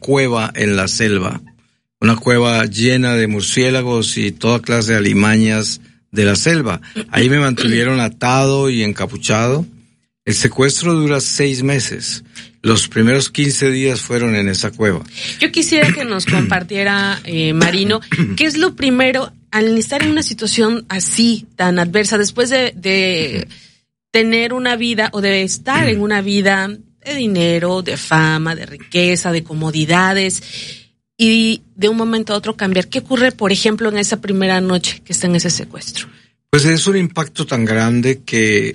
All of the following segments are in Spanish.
cueva en la selva, una cueva llena de murciélagos y toda clase de alimañas de la selva. Ahí me mantuvieron atado y encapuchado. El secuestro dura 6 meses. Los primeros 15 días fueron en esa cueva. Yo quisiera que nos compartiera, Marino, ¿qué es lo primero al estar en una situación así, tan adversa, después de tener una vida o de estar en una vida de dinero, de fama, de riqueza, de comodidades, y de un momento a otro cambiar? ¿Qué ocurre, por ejemplo, en esa primera noche que está en ese secuestro? Pues es un impacto tan grande que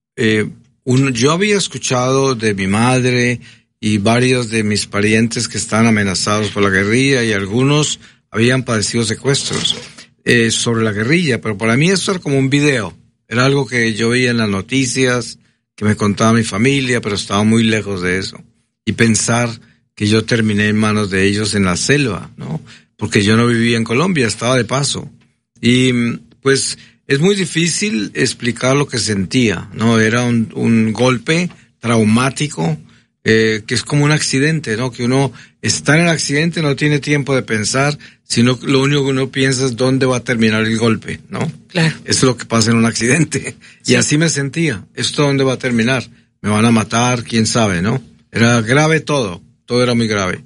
yo había escuchado de mi madre y varios de mis parientes que están amenazados por la guerrilla, y algunos habían padecido secuestros sobre la guerrilla, pero para mí esto era como un video, era algo que yo veía en las noticias, que me contaba mi familia, pero estaba muy lejos de eso. Y pensar que yo terminé en manos de ellos en la selva, ¿no? Porque yo no vivía en Colombia, estaba de paso. Y pues es muy difícil explicar lo que sentía, ¿no? Era un golpe traumático, que es como un accidente, ¿no? Que uno está en el accidente, no tiene tiempo de pensar, sino lo único que uno piensa es dónde va a terminar el golpe, ¿no? Claro. Eso es lo que pasa en un accidente. Sí. Y así me sentía. ¿Esto dónde va a terminar? ¿Me van a matar? ¿Quién sabe, no? Era grave todo era muy grave.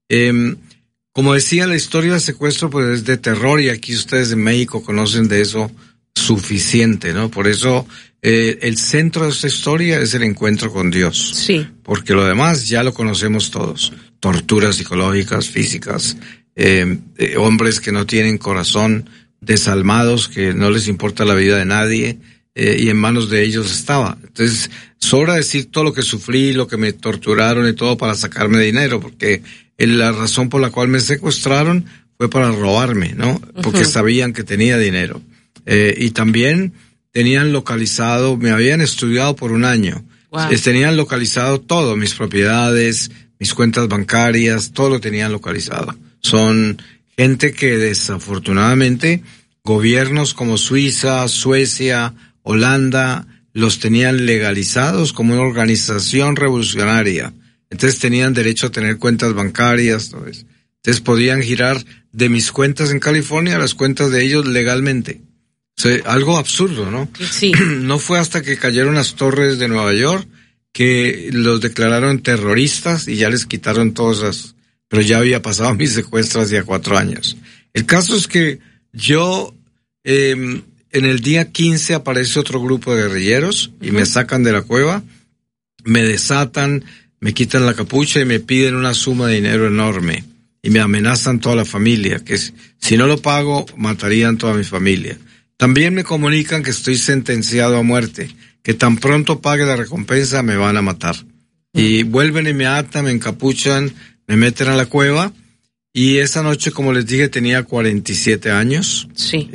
Como decía, la historia del secuestro pues es de terror, y aquí ustedes en México conocen de eso suficiente, ¿no? Por eso el centro de esta historia es el encuentro con Dios. Sí. Porque lo demás ya lo conocemos todos. Torturas psicológicas, físicas, hombres que no tienen corazón, desalmados, que no les importa la vida de nadie, y en manos de ellos estaba. Entonces, sobra decir todo lo que sufrí, lo que me torturaron y todo para sacarme dinero, porque la razón por la cual me secuestraron fue para robarme, ¿no? Porque sabían que tenía dinero. Y también tenían localizado, me habían estudiado por 1 año. Wow. Tenían localizado todo, mis propiedades, mis cuentas bancarias, todo lo tenían localizado. Son gente que desafortunadamente gobiernos como Suiza, Suecia, Holanda los tenían legalizados como una organización revolucionaria. Entonces tenían derecho a tener cuentas bancarias, todo eso. Entonces podían girar de mis cuentas en California a las cuentas de ellos legalmente. O sea, algo absurdo, ¿no? Sí. No fue hasta que cayeron las torres de Nueva York que los declararon terroristas y ya les quitaron todas esas. Pero ya había pasado mi secuestro hacía 4 años. El caso es que yo, en el día 15 aparece otro grupo de guerrilleros y me sacan de la cueva, me desatan, me quitan la capucha y me piden una suma de dinero enorme. Y me amenazan toda la familia, que si no lo pago, matarían toda mi familia. También me comunican que estoy sentenciado a muerte, que tan pronto pague la recompensa me van a matar. Y vuelven y me atan, me encapuchan, me meten a la cueva, y esa noche, como les dije, tenía 47 años. Sí.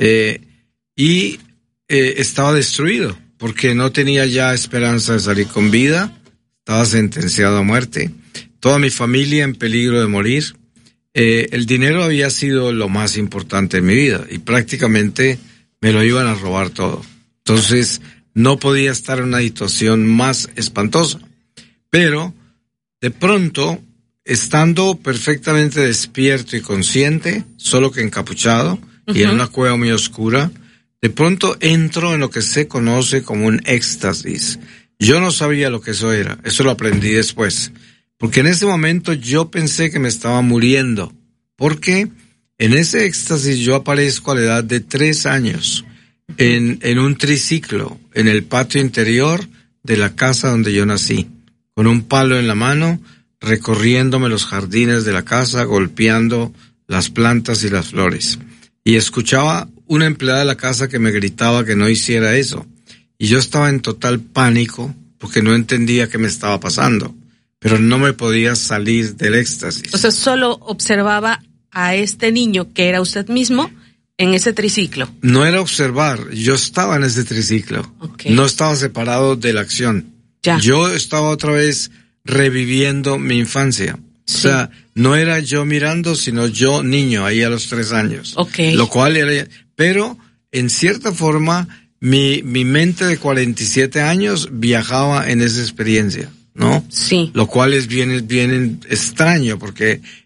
Estaba destruido, porque no tenía ya esperanza de salir con vida, estaba sentenciado a muerte. Toda mi familia en peligro de morir. El dinero había sido lo más importante en mi vida, y prácticamente me lo iban a robar todo. Entonces, no podía estar en una situación más espantosa. Pero, de pronto, estando perfectamente despierto y consciente, solo que encapuchado, y en una cueva muy oscura, de pronto entro en lo que se conoce como un éxtasis. Yo no sabía lo que eso era, eso lo aprendí después. Porque en ese momento yo pensé que me estaba muriendo. Porque en ese éxtasis yo aparezco a la edad de 3 años, en un triciclo, en el patio interior de la casa donde yo nací, con un palo en la mano, recorriéndome los jardines de la casa, golpeando las plantas y las flores. Y escuchaba una empleada de la casa que me gritaba que no hiciera eso. Y yo estaba en total pánico porque no entendía qué me estaba pasando. Pero no me podía salir del éxtasis. O sea, solo observaba a este niño, que era usted mismo, en ese triciclo. No era observar, yo estaba en ese triciclo. Okay. No estaba separado de la acción. Ya. Yo estaba otra vez reviviendo mi infancia. Sí. O sea, no era yo mirando, sino yo niño, ahí a los 3 años. Okay. Lo cual era... Pero, en cierta forma, mi mente de 47 años viajaba en esa experiencia, ¿no? Sí. Lo cual es bien extraño, porque